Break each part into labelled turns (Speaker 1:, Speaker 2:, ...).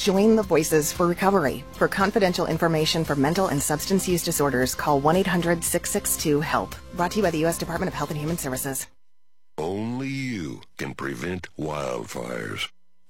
Speaker 1: Join the Voices for Recovery. For confidential information for mental and substance use disorders, call 1-800-662-HELP. Brought to you by the U.S. Department of Health and Human Services.
Speaker 2: Only you can prevent wildfires.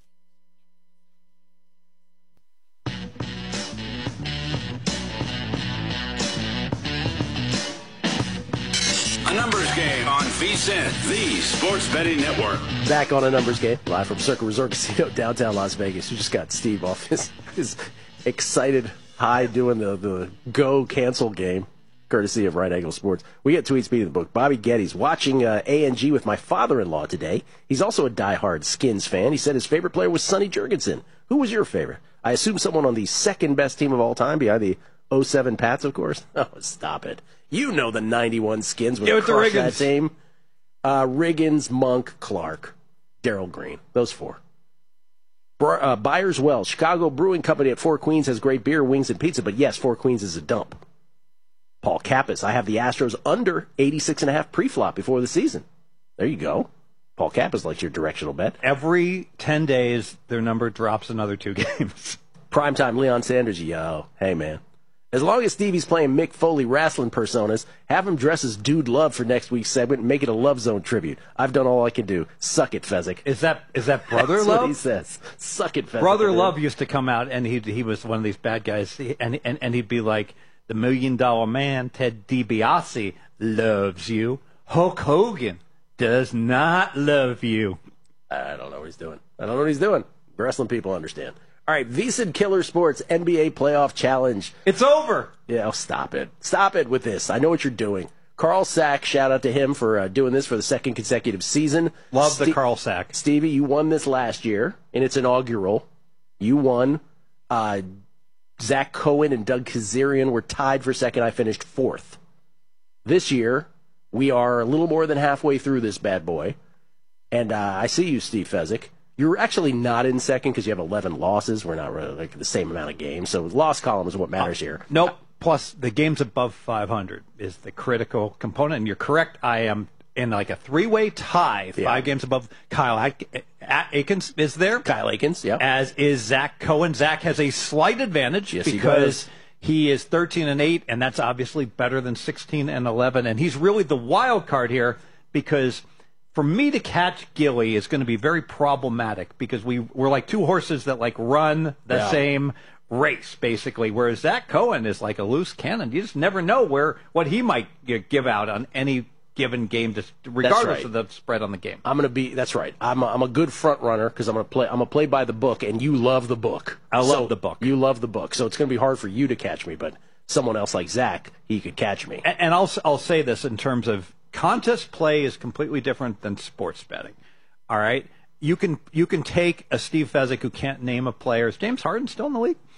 Speaker 3: A numbers game on VSiN, the Sports Betting Network.
Speaker 4: Back on a numbers game, live from Circle Resort Casino, downtown Las Vegas. You just got Steve off his excited high doing the go cancel game, courtesy of Right Angle Sports. We get tweet speed of the book. Bobby Getty's watching A&G with my father-in-law today. He's also a diehard Skins fan. He said his favorite player was Sonny Jurgensen. Who was your favorite? I assume someone on the second best team of all time, behind the 07 Pats, of course. Oh, stop it. You know the 91 Skins would crush that team. Riggins, Monk, Clark, Darryl Green. Those four. Byers Wells, Chicago Brewing Company at Four Queens has great beer, wings, and pizza, but yes, Four Queens is a dump. Paul Kappas, I have the Astros under 86.5 pre-flop before the season. There you go. Paul Kappas likes your directional bet.
Speaker 5: Every 10 days, their number drops another 2 games.
Speaker 4: Primetime Leon Sanders, yo, hey man. As long as Stevie's playing Mick Foley wrestling personas, have him dress as Dude Love for next week's segment and make it a Love Zone tribute. I've done all I can do. Suck it, Fezzik.
Speaker 5: Is that Brother
Speaker 4: That's
Speaker 5: Love?
Speaker 4: what he says. Suck it, Fezzik.
Speaker 5: Brother Love used to come out, and he was one of these bad guys, and he'd be like, the $1 Million Man, Ted DiBiase, loves you. Hulk Hogan does not love you.
Speaker 4: I don't know what he's doing. Wrestling people understand. All right, VSiN Killer Sports NBA Playoff Challenge.
Speaker 5: It's over.
Speaker 4: Yeah, stop it. Stop it with this. I know what you're doing. Carl Sack, shout out to him for doing this for the second consecutive season.
Speaker 5: Love the Carl Sack.
Speaker 4: Stevie, you won this last year in its inaugural. You won. Zach Cohen and Doug Kazarian were tied for second. I finished fourth. This year, we are a little more than halfway through this bad boy. And I see you, Steve Fezzik. You're actually not in second because you have 11 losses. We're not really like the same amount of games. So loss column is what matters here.
Speaker 5: Nope. Plus, the games above 500 is the critical component. And you're correct. I am in like a 3-way tie, 5 games above. Kyle Akins is there.
Speaker 4: Kyle Akins, yeah.
Speaker 5: As is Zach Cohen. Zach has a slight advantage because he is 13-8, and that's obviously better than 16-11. And he's really the wild card here because for me to catch Gilly is going to be very problematic because we're like two horses that like run the same race, basically, whereas Zach Cohen is like a loose cannon. You just never know what he might give out on any given game, just regardless of the spread on the game.
Speaker 4: That's right. I'm a good front runner because I'm gonna play by the book, and you love the book.
Speaker 5: I love the book.
Speaker 4: You love the book, so it's gonna be hard for you to catch me, but someone else like Zach, he could catch me.
Speaker 5: And I'll say this in terms of contest play is completely different than sports betting. All right, you can take a Steve Fezzik who can't name a player. Is James Harden still in the league?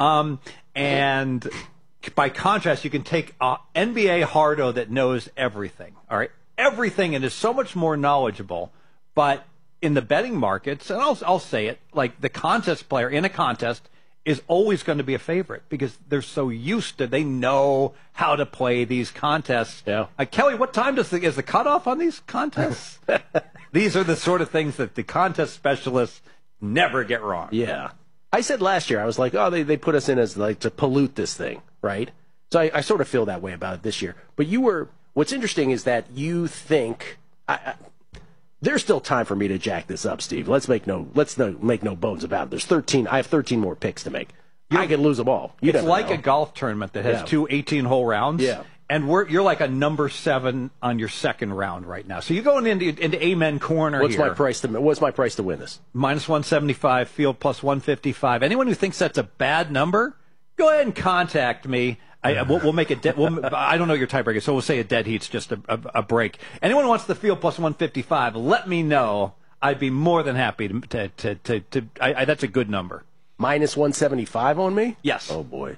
Speaker 5: And by contrast, you can take NBA hardo that knows everything. All right, everything, and is so much more knowledgeable. But in the betting markets, and I'll say it, like the contest player in a contest is always going to be a favorite because they're so used to, they know how to play these contests.
Speaker 4: Yeah.
Speaker 5: Kelly, what time is the cutoff on these contests? These are the sort of things that the contest specialists never get wrong.
Speaker 4: Yeah. I said last year, I was like, they put us in as like to pollute this thing, right? So I sort of feel that way about it this year. But what's interesting is that you think, there's still time for me to jack this up, Steve. Let's make no bones about it. There's 13. I have 13 more picks to make. I could lose them all.
Speaker 5: It's like a golf tournament that has two 18-hole rounds.
Speaker 4: Yeah.
Speaker 5: And you're like a number 7 on your second round right now. So you're going into Amen Corner
Speaker 4: What's
Speaker 5: here.
Speaker 4: What's my price to win this?
Speaker 5: Minus 175, field plus 155. Anyone who thinks that's a bad number, go ahead and contact me. We'll make a I don't know your tiebreaker, so we'll say a dead heat's just a break. Anyone who wants the field plus 155, let me know. I'd be more than happy to that's a good number.
Speaker 4: Minus 175 on me?
Speaker 5: Yes.
Speaker 4: Oh boy.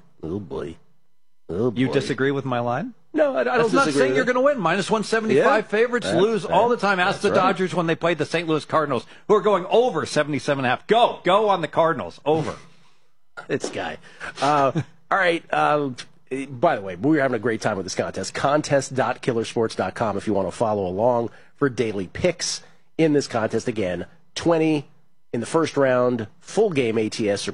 Speaker 5: You disagree with my line?
Speaker 4: No, I don't disagree.
Speaker 5: That's not saying you're going to win. Minus 175 favorites lose all the time. Ask the Dodgers when they played the St. Louis Cardinals, who are going over 77.5. Go on the Cardinals. Over.
Speaker 4: This guy. All right. By the way, we're having a great time with this contest. Contest.killersports.com if you want to follow along for daily picks in this contest. Again, 20 in the first round, full game ATS